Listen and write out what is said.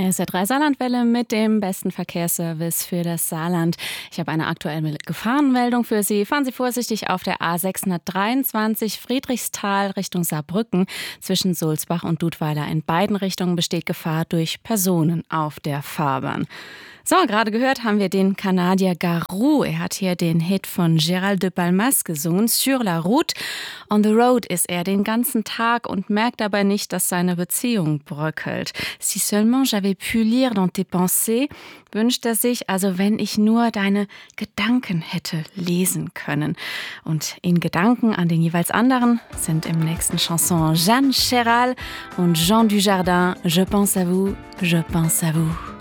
SR3 Saarlandwelle mit dem besten Verkehrsservice für das Saarland. Ich habe eine aktuelle Gefahrenmeldung für Sie. Fahren Sie vorsichtig auf der A623 Friedrichsthal Richtung Saarbrücken. Zwischen Sulzbach und Dudweiler in beiden Richtungen besteht Gefahr durch Personen auf der Fahrbahn. So, gerade gehört haben wir den Kanadier Garou. Er hat hier den Hit von Gérald de Palmas gesungen, Sur la route. On the road ist er den ganzen Tag und merkt dabei nicht, dass seine Beziehung bröckelt. Si seulement j'avais pu lire dans tes pensées, wünscht er sich, also wenn ich nur deine Gedanken hätte lesen können. Und in Gedanken an den jeweils anderen sind im nächsten Chanson Jeanne Chéral und Jean Dujardin. Je pense à vous, je pense à vous.